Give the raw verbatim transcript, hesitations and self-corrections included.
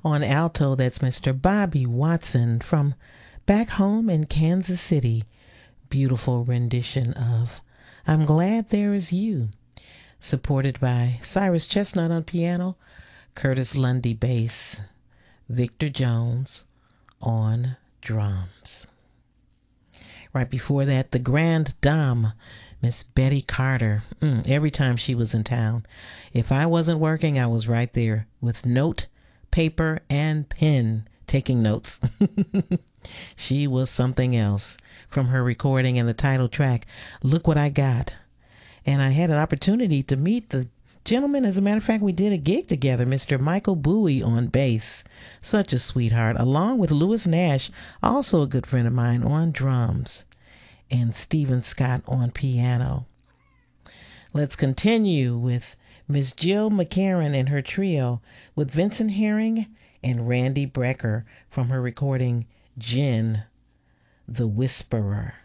On alto, that's Mister Bobby Watson from back home in Kansas City. Beautiful rendition of I'm Glad There Is You, supported by Cyrus Chestnut on piano, Curtis Lundy bass, Victor Jones on drums. Right before that, the Grande Dame, Miss Betty Carter. Mm, every time she was in town, if I wasn't working, I was right there with note, paper, and pen taking notes. She was something else. From her recording and the title track, Look What I Got. And I had an opportunity to meet the gentleman. As a matter of fact, we did a gig together, Mister Michael Bowie on bass. Such a sweetheart, along with Louis Nash, also a good friend of mine, on drums, and Stephen Scott on piano. Let's continue with Miss Jill McCarran and her trio with Vincent Herring and Randy Brecker from her recording Gin, the Whisperer.